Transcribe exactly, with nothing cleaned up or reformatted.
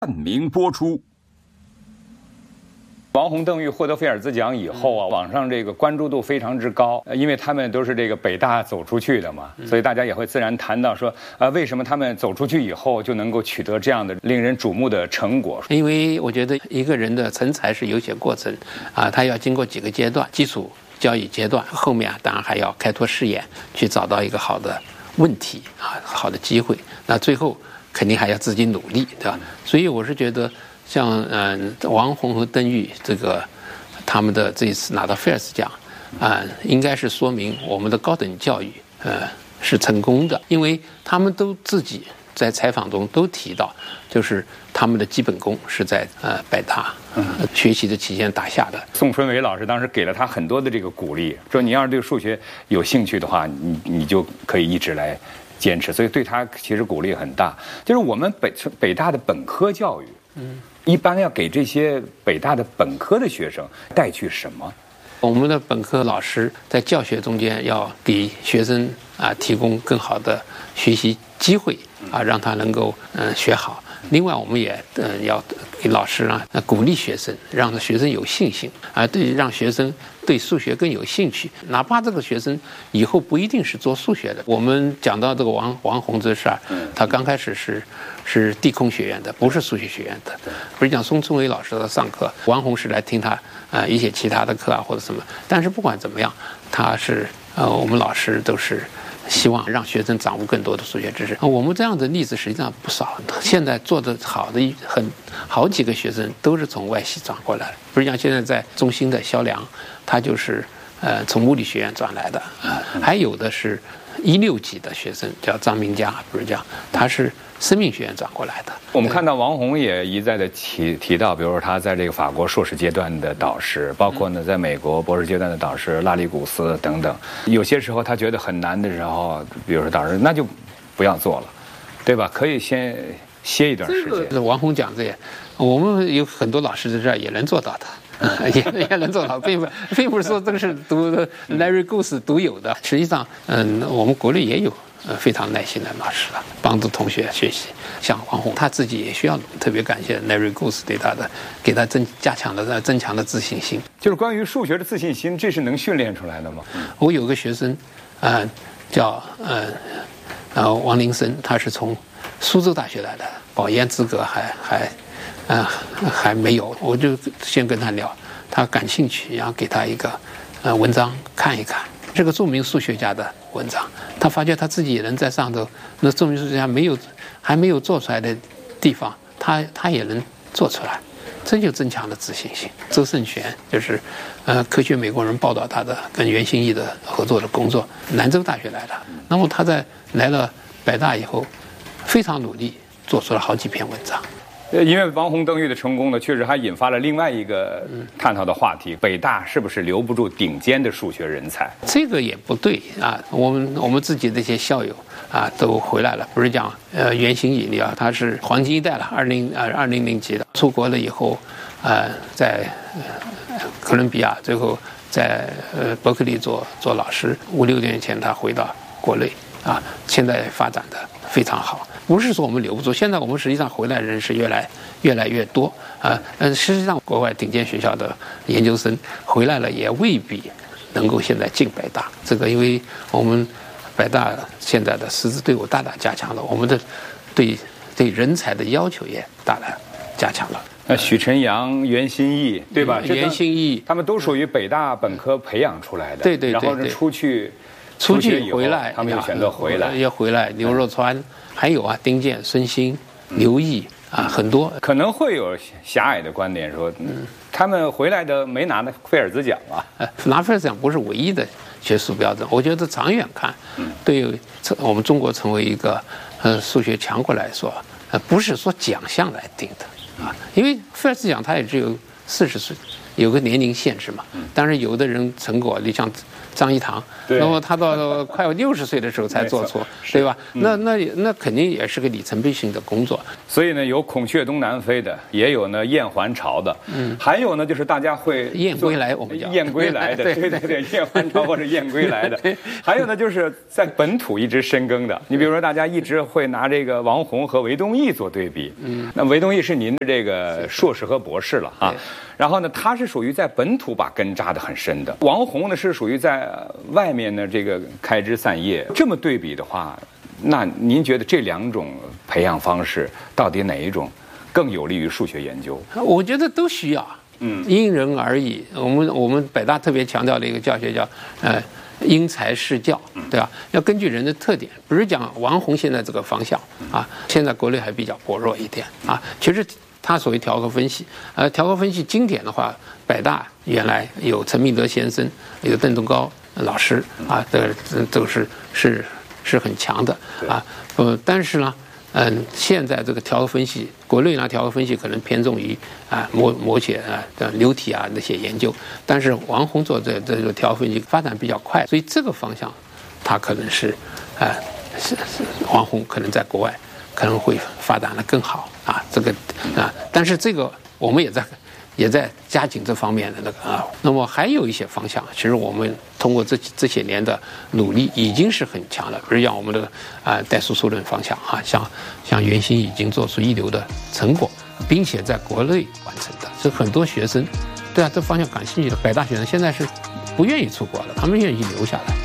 冠名播出。王洪、邓玉获得菲尔兹奖以后啊，网上这个关注度非常之高，因为他们都是这个北大走出去的嘛，所以大家也会自然谈到说，呃，为什么他们走出去以后就能够取得这样的令人瞩目的成果？ 因为我觉得一个人的成才是有些过程啊，他要经过几个阶段，基础教育阶段，后面啊当然还要开拓视野，去找到一个好的问题啊，好的机会。那最后肯定还要自己努力，对吧？所以我是觉得。像嗯，王洪和邓玉这个他们的这一次拿到菲尔兹奖，啊、嗯，应该是说明我们的高等教育呃是成功的，因为他们都自己在采访中都提到，就是他们的基本功是在呃北大、呃、学习的期间打下的。 宋春伟老师当时给了他很多的这个鼓励，说你要是对数学有兴趣的话，你你就可以一直来坚持，所以对他其实鼓励很大。就是我们北北大的本科教育，嗯。一般要给这些北大的本科的学生带去什么？ 我们的本科老师在教学中间要给学生啊提供更好的学习机会啊，让他能够嗯、呃、学好。另外，我们也嗯、呃、要给老师啊鼓励学生，让学生有信心啊，对，让学生对数学更有兴趣。哪怕这个学生以后不一定是做数学的。我们讲到这个王王洪这事儿，他刚开始是是地空学院的，不是数学学院的。不是讲宋春伟老师在上课，王洪是来听他啊、呃、一些其他的课啊或者什么。但是不管怎么样，他是呃我们老师都是。希望让学生掌握更多的数学知识。我们这样的例子实际上不少，现在做得好的很好几个学生都是从外系转过来的。比如像现在在中兴的肖良，他就是呃从物理学院转来的，呃、还有的是一六级的学生叫张明佳，比如讲他是生命学院转过来的。 我们看到王洪也一再的提提到，比如说他在这个法国硕士阶段的导师，包括呢在美国博士阶段的导师拉里古斯等等。有些时候他觉得很难的时候，比如说导师那就不要做了，对吧？可以先歇一段时间。 这个王洪讲这些，我们有很多老师在这儿也能做到的。也也能做到，并不并不是说这个是独 Larry Goose 独有的。实际上，嗯，我们国内也有呃非常耐心的老师了，帮助同学学习。像王洪他自己也需要特别感谢 Larry Goose 对他的给他增加强的增强的自信心。 就是关于数学的自信心，这是能训练出来的吗？ 我有个学生，呃，叫呃呃王林生，他是从苏州大学来的，保研资格还还。呃，还没有，我就先跟他聊，他感兴趣，然后给他一个呃文章看一看，这个著名数学家的文章，他发觉他自己也能在上头，那著名数学家没有还没有做出来的地方，他他也能做出来，这就增强了自信心。周胜全就是呃科学美国人报道他的跟袁心缢的合作的工作，兰州大学来的，那么他在来了北大以后，非常努力，做出了好几篇文章。 因为王洪、邓玉的成功呢，确实还引发了另外一个探讨的话题：北大是不是留不住顶尖的数学人才？ 这个也不对啊，我们我们自己这些校友啊都回来了，不是讲呃袁心缢啊，他是黄金一代了，二零呃二零零级的，出国了以后，呃在呃哥伦比亚，最后在呃伯克利做做老师，五六年前他回到国内啊，现在发展的非常好。不是说我们留不住，现在我们实际上回来人是越来越来越多啊。嗯，事实上，国外顶尖学校的研究生回来了，也未必能够现在进北大。这个，因为我们北大现在的师资队伍大大加强了，我们的对对人才的要求也大大加强了。 那许晨阳、袁心缢，对吧？ 袁心缢， 他们都属于北大本科培养出来的。 对对对。 然后是出去。 出去回来， 他们又选择回来， 也回来。刘若川，还有啊，丁健、孙兴、刘毅啊，很多。 可能会有狭隘的观点说，嗯，他们回来的没拿那菲尔兹奖啊。 呃，拿菲尔兹奖不是唯一的学术标准。我觉得长远看，对于我们中国成为一个呃数学强国来说，呃，不是说奖项来定的啊，因为菲尔兹奖它也只有四十岁。 有个年龄限制嘛。当然，有的人成果，你像张一堂，那么他到快六十岁的时候才做出，对吧？嗯、那那那肯定也是个里程碑性的工作。 所以呢，有孔雀东南飞的，也有呢雁还巢的，嗯，还有呢就是大家会雁归来，我们叫雁归来的，对对对，雁还巢或者雁归来的。还有呢就是在本土一直深耕的，你比如说大家一直会拿这个王洪和韦东奕做对比，嗯，那韦东奕是您的这个硕士和博士了啊。然后呢，他是属于在本土把根扎得很深的，王洪呢是属于在外面呢这个开枝散叶。这么对比的话，那您觉得这两种培养方式到底哪一种更有利于数学研究？ 我觉得都需要，嗯，因人而异。我们我们北大特别强调的一个教学叫呃因材施教，对吧？要根据人的特点，不是讲王洪现在这个方向啊，现在国内还比较薄弱一点啊，其实。他所谓调和分析，呃，调和分析经典的话，北大原来有陈明德先生，有邓东高老师啊，这都是是是很强的啊。呃，但是呢，嗯，现在这个调和分析，国内呢调和分析可能偏重于啊模模写啊的流体啊那些研究，但是王洪做这这个调和分析发展比较快，所以这个方向，他可能是啊是是王洪可能在国外。可能会发展的更好啊，这个啊，但是这个我们也在也在加紧这方面的那个啊。那么还有一些方向，其实我们通过这这些年的努力已经是很强了，比如像我们的啊代数数论方向啊，像像袁鑫已经做出一流的成果，并且在国内完成的，是很多学生对啊这方向感兴趣的北大学生现在是不愿意出国了，他们愿意留下来。